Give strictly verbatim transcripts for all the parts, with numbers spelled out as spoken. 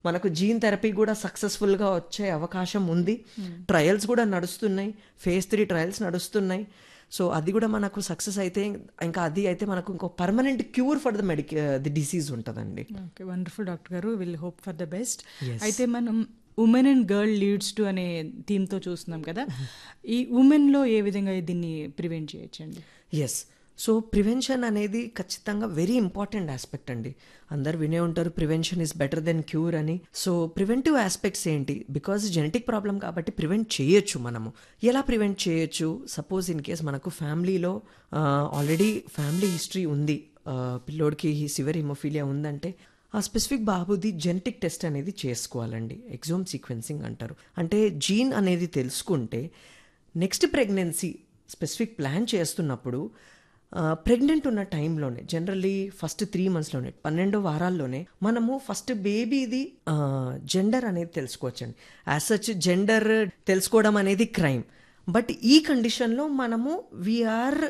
మనకు gene therapy కూడా సక్సెస్ఫుల్గా వచ్చే అవకాశం ఉంది. ట్రయల్స్ కూడా నడుస్తున్నాయి, ఫేజ్ త్రీ ట్రయల్స్ నడుస్తున్నాయి. సో అది కూడా మనకు సక్సెస్ అయితే ఇంకా అది అయితే మనకు ఇంకో permanent cure for the medica the disease ఉంటుందండి. ఓకే, వండర్ఫుల్ డాక్టర్ గారు, will hope for the best. Yes. అయితే మనం women and girl leads to అనే థీమ్తో చూస్తున్నాం కదా, ఈ ఉమెన్లో ఏ విధంగా దీన్ని ప్రివెంట్ చేయొచ్చండి? ఎస్, సో ప్రివెన్షన్ అనేది ఖచ్చితంగా వెరీ ఇంపార్టెంట్ ఆస్పెక్ట్ అండి. అందరు వినే ఉంటారు prevention is better than cure అని. సో ప్రివెంటివ్ ఆస్పెక్ట్స్ ఏంటి? బికాజ్ జెనెటిక్ ప్రాబ్లం కాబట్టి ప్రివెంట్ చేయొచ్చు. మనము ఎలా ప్రివెంట్ చేయొచ్చు? సపోజ్ ఇన్ కేస్ మనకు ఫ్యామిలీలో ఆల్రెడీ ఫ్యామిలీ హిస్టరీ ఉంది, ఆ, పిల్లోడికి సివియర్ హిమోఫీలియా ఉందంటే ఆ స్పెసిఫిక్ బాబుది జెనెటిక్ టెస్ట్ అనేది చేసుకోవాలండి. ఎక్సోమ్ సీక్వెన్సింగ్ అంటారు. అంటే జీన్ అనేది తెలుసుకుంటే నెక్స్ట్ ప్రెగ్నెన్సీ స్పెసిఫిక్ ప్లాన్ చేస్తున్నప్పుడు ప్రెగ్నెంట్ ఉన్న టైంలోనే జనరల్లీ ఫస్ట్ త్రీ మంత్స్లోనే పన్నెండో వారాల్లోనే మనము ఫస్ట్ బేబీది జెండర్ అనేది తెలుసుకోవచ్చండి. యాజ్ సచ్ జెండర్ తెలుసుకోవడం అనేది క్రైమ్, బట్ ఈ కండిషన్లో మనము వీఆర్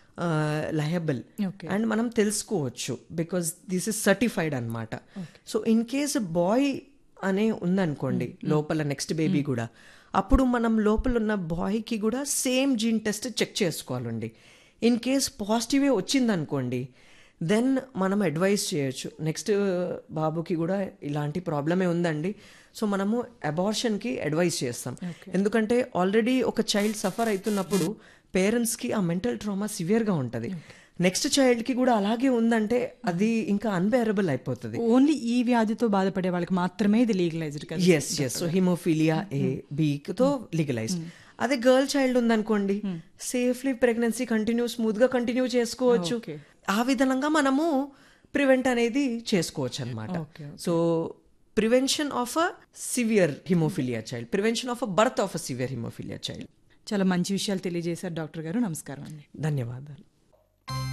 లయబుల్ Okay. అండ్ మనం తెలుసుకోవచ్చు బికాస్ దిస్ ఇస్ సర్టిఫైడ్ అనమాట. సో ఇన్ కేస్ బాయ్ అనే ఉందనుకోండి లోపల నెక్స్ట్ బేబీ కూడా, అప్పుడు మనం లోపల ఉన్న బాయ్కి కూడా సేమ్ జీన్ టెస్ట్ చెక్ చేసుకోవాలండి. ఇన్ కేస్ పాజిటివే వచ్చిందనుకోండి దెన్ మనం అడ్వైస్ చేయొచ్చు నెక్స్ట్ బాబుకి కూడా ఇలాంటి ప్రాబ్లమే ఉందండి, సో మనము అబార్షన్కి అడ్వైస్ చేస్తాం. ఎందుకంటే ఆల్రెడీ ఒక చైల్డ్ సఫర్ అవుతున్నప్పుడు పేరెంట్స్కి ఆ మెంటల్ ట్రామా సివియర్గా ఉంటుంది. నెక్స్ట్ చైల్డ్కి కూడా అలాగే ఉందంటే అది ఇంకా అన్బేరబుల్ అయిపోతుంది. ఓన్లీ ఈ వ్యాధితో బాధపడే వాళ్ళకి మాత్రమే ఇది లీగలైజ్డ్ కదా? ఎస్ ఎస్ సో హిమోఫీలియా ఏ బీతో లీగలైజ్. అదే గర్ల్ చైల్డ్ ఉందనుకోండి సేఫ్లీ ప్రెగ్నెన్సీ కంటిన్యూ స్మూత్ గా కంటిన్యూ చేసుకోవచ్చు. Okay. ఆ విధంగా మనము ప్రివెంట్ అనేది చేసుకోవచ్చు అనమాట. Okay, okay. So prevention of a severe haemophilia child, prevention of a birth of a severe haemophilia child. చాలా మంచి విషయాలు తెలియజేశారు డాక్టర్ గారు. నమస్కారం అండి. ధన్యవాదాలు.